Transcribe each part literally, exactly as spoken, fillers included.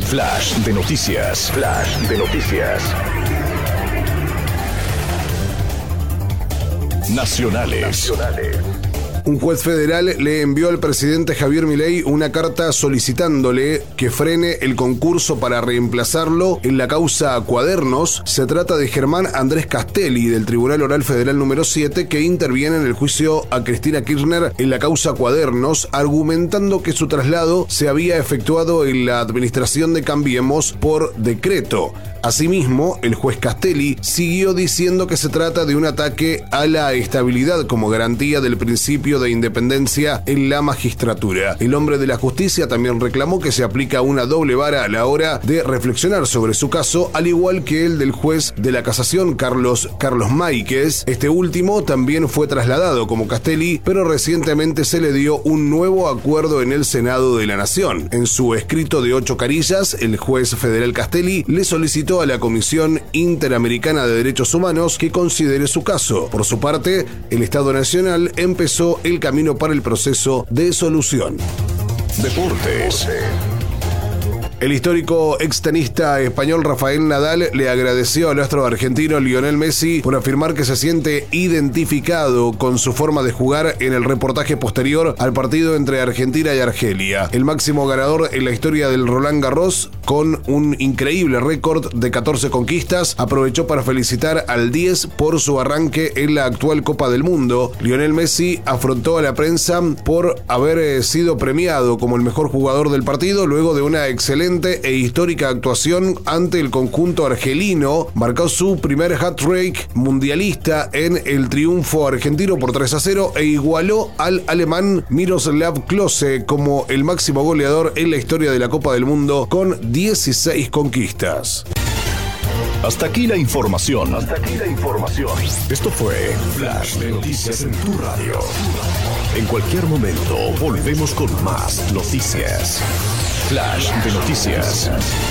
Flash de noticias. Flash de noticias. Nacionales. Nacionales. Un juez federal le envió al presidente Javier Milei una carta solicitándole que frene el concurso para reemplazarlo en la causa Cuadernos. Se trata de Germán Andrés Castelli, del Tribunal Oral Federal número siete, que interviene en el juicio a Cristina Kirchner en la causa Cuadernos, argumentando que su traslado se había efectuado en la administración de Cambiemos por decreto. Asimismo, el juez Castelli siguió diciendo que se trata de un ataque a la estabilidad como garantía del principio de independencia en la magistratura. El hombre de la justicia también reclamó que se aplica una doble vara a la hora de reflexionar sobre su caso, al igual que el del juez de la casación Carlos, Carlos Máiquez. Este último también fue trasladado como Castelli, pero recientemente se le dio un nuevo acuerdo en el Senado de la Nación. En su escrito de ocho carillas, el juez federal Castelli le solicitó a la Comisión Interamericana de Derechos Humanos que considere su caso. Por su parte, el Estado Nacional empezó el camino para el proceso de solución. Deportes. El histórico extenista español Rafael Nadal le agradeció al astro argentino Lionel Messi por afirmar que se siente identificado con su forma de jugar en el reportaje posterior al partido entre Argentina y Argelia. El máximo ganador en la historia del Roland Garros, con un increíble récord de catorce conquistas, aprovechó para felicitar al diez por su arranque en la actual Copa del Mundo. Lionel Messi afrontó a la prensa por haber sido premiado como el mejor jugador del partido luego de una excelente e histórica actuación ante el conjunto argelino. Marcó su primer hat-trick mundialista en el triunfo argentino por tres a cero e igualó al alemán Miroslav Klose como el máximo goleador en la historia de la Copa del Mundo con dieciséis conquistas. Hasta aquí la información. Hasta aquí la información. Esto fue Flash de Noticias en tu radio. En cualquier momento volvemos con más noticias. Flash de Noticias.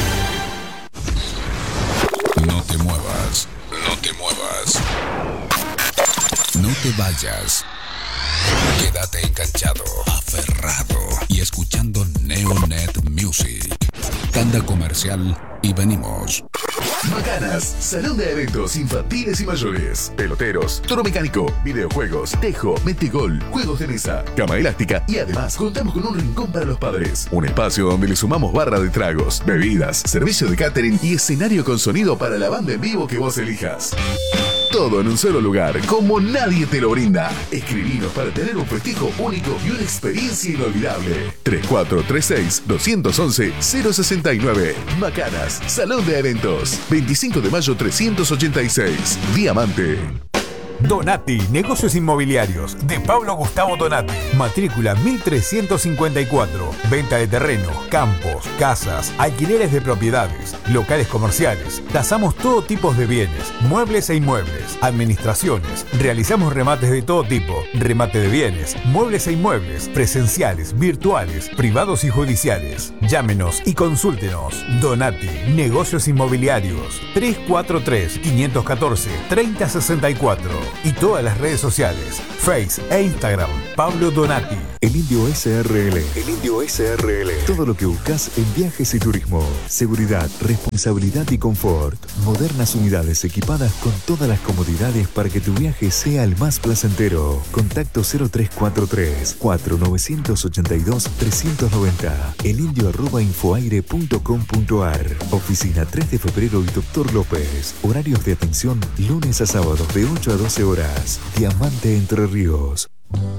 No te muevas, no te muevas. No te vayas. Quédate enganchado, aferrado y escuchando Neonet Music. Tanda comercial y venimos. Macanas, salón de eventos infantiles y mayores, peloteros, toro mecánico, videojuegos, tejo, metegol, juegos de mesa, cama elástica y además contamos con un rincón para los padres. Un espacio donde le sumamos barra de tragos, bebidas, servicio de catering y escenario con sonido para la banda en vivo que vos elijas. Todo en un solo lugar, como nadie te lo brinda. Escribinos para tener un festejo único y una experiencia inolvidable. tres cuatro tres seis, dos once, cero sesenta y nueve. Macanas, Salón de Eventos. veinticinco de mayo trescientos ochenta y seis. Diamante. Donati, negocios inmobiliarios, de Pablo Gustavo Donati. Matrícula mil trescientos cincuenta y cuatro. Venta de terrenos, campos, casas, alquileres de propiedades, locales comerciales. Tasamos todo tipo de bienes, muebles e inmuebles, administraciones. Realizamos remates de todo tipo, remate de bienes, muebles e inmuebles, presenciales, virtuales, privados y judiciales. Llámenos y consúltenos. Donati, negocios inmobiliarios. tres cuatro tres, cinco uno cuatro, tres cero seis cuatro. Y todas las redes sociales, Face e Instagram, Pablo Donati. El Indio S R L. El Indio S R L. Todo lo que buscas en viajes y turismo. Seguridad, responsabilidad y confort. Modernas unidades equipadas con todas las comodidades para que tu viaje sea el más placentero. Contacto cero tres cuatro tres, cuatro nueve ocho dos, tres nueve cero. elindio arroba infoaire punto com punto ar. Oficina tres de febrero y Doctor López. Horarios de atención lunes a sábados de ocho a doce horas. Diamante Entre Ríos.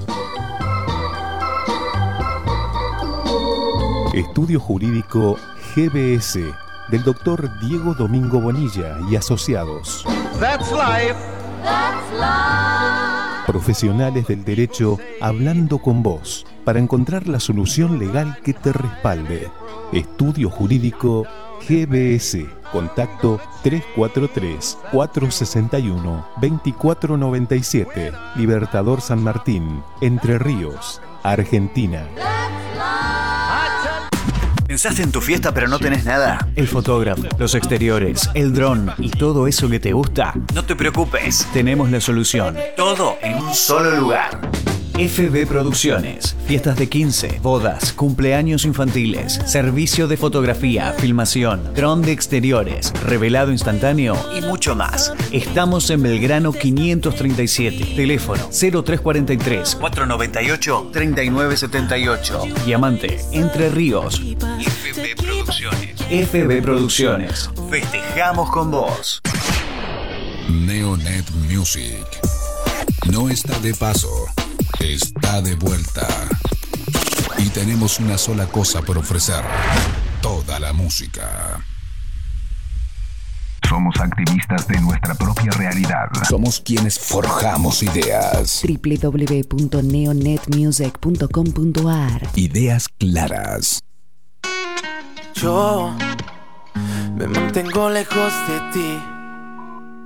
Estudio Jurídico G B S del doctor Diego Domingo Bonilla y asociados. That's life. That's life. Profesionales del derecho hablando con vos para encontrar la solución legal que te respalde. Estudio Jurídico G B S. Contacto tres cuatro tres, cuatro seis uno, dos cuatro nueve siete. Libertador San Martín, Entre Ríos, Argentina. ¿Pensaste en tu fiesta pero no tenés nada? El fotógrafo, los exteriores, el dron y todo eso que te gusta. No te preocupes, tenemos la solución. Todo en un solo lugar. F B Producciones. Fiestas de quince, bodas, cumpleaños infantiles, servicio de fotografía, filmación, dron de exteriores, revelado instantáneo y mucho más. Estamos en Belgrano quinientos treinta y siete. Teléfono cero tres cuatro tres, cuatrocientos noventa y ocho, treinta y nueve setenta y ocho. Diamante, Entre Ríos. F B Producciones. F B Producciones. Festejamos con vos. Neonet Music. No está de paso, está de vuelta. Y tenemos una sola cosa por ofrecer: toda la música. Somos activistas de nuestra propia realidad. Somos quienes forjamos ideas. doble u doble u doble u punto neonet music punto com punto a r. Ideas claras. Yo me mantengo lejos de ti.